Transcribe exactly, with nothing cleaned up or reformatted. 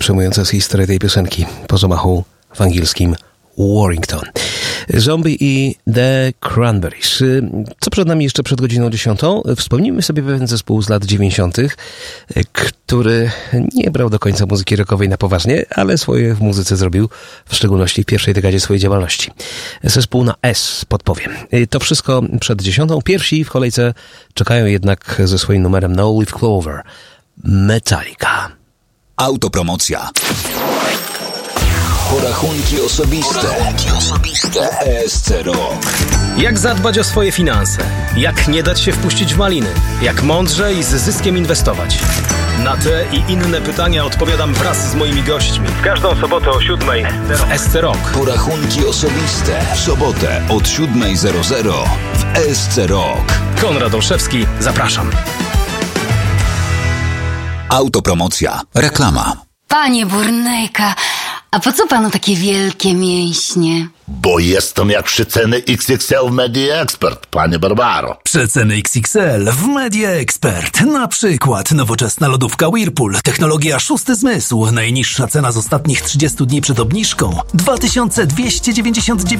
przejmująca jest historia tej piosenki po zamachu w angielskim Warrington. Zombie i The Cranberries. Co przed nami jeszcze przed godziną dziesiątą? Wspomnijmy sobie pewien zespół z lat dziewięćdziesiątych, który nie brał do końca muzyki rockowej na poważnie, ale swoje w muzyce zrobił, w szczególności w pierwszej dekadzie swojej działalności. Zespół na S, podpowiem. To wszystko przed dziesiątą. Pierwsi w kolejce czekają jednak ze swoim numerem No Leaf Clover. Metallica. Autopromocja. Porachunki osobiste. Porachunki osobiste. E S C Rock. Jak zadbać o swoje finanse? Jak nie dać się wpuścić w maliny? Jak mądrze i z zyskiem inwestować? Na te i inne pytania odpowiadam wraz z moimi gośćmi. W każdą sobotę o siódmej w E S C Rock. Porachunki osobiste. W sobotę od siódmej zero zero w E S C Rock. Konrad Olszewski, zapraszam. Autopromocja. Reklama. Panie Burnejka, a po co panu takie wielkie mięśnie? Bo jestem jak przeceny X X L w Media Expert, panie Barbaro. Przeceny X X L w Media Expert. Na przykład nowoczesna lodówka Whirlpool, technologia szósty zmysł. Najniższa cena z ostatnich trzydziestu dni przed obniżką dwa tysiące dwieście dziewięćdziesiąt dziewięć